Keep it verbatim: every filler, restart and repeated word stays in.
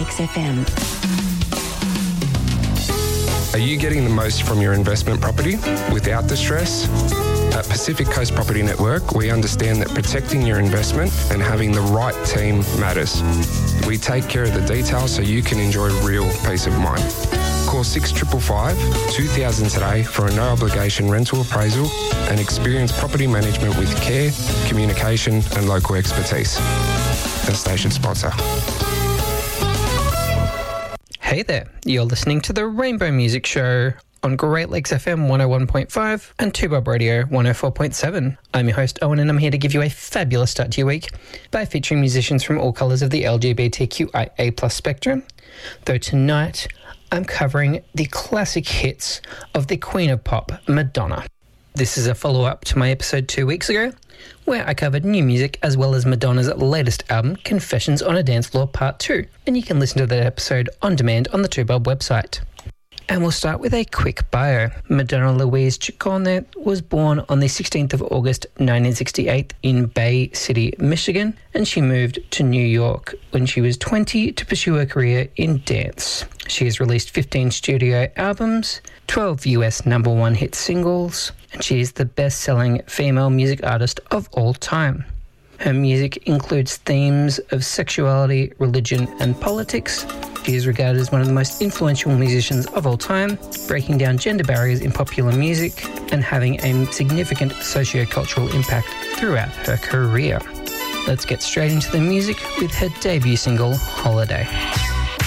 Lakes F M. Are you getting the most from your investment property without the stress? At Pacific Coast Property Network, we understand that protecting your investment and having the right team matters. We take care of the details so you can enjoy real peace of mind. Call six five five, two thousand today for a no-obligation rental appraisal and experience property management with care, communication and local expertise. The station sponsor. Hey there, you're listening to the Rainbow Music Show on Great Lakes F M one oh one point five and two Bob Radio one oh four point seven. I'm your host Owen and I'm here to give you a fabulous start to your week by featuring musicians from all colours of the L G B T Q I A plus spectrum. Though tonight I'm covering the classic hits of the Queen of Pop, Madonna. This is a follow-up to my episode two weeks ago, where I covered new music as well as Madonna's latest album, Confessions on a Dance Floor Part two, and you can listen to that episode on demand on the two Bob website. And we'll start with a quick bio. Madonna Louise Ciccone was born on the sixteenth of August nineteen sixty-eight in Bay City, Michigan, and she moved to New York when she was twenty to pursue a career in dance. She has released fifteen studio albums, twelve U S number one hit singles, and she is the best-selling female music artist of all time. Her music includes themes of sexuality, religion, and politics. She is regarded as one of the most influential musicians of all time, breaking down gender barriers in popular music and having a significant socio-cultural impact throughout her career. Let's get straight into the music with her debut single, Holiday.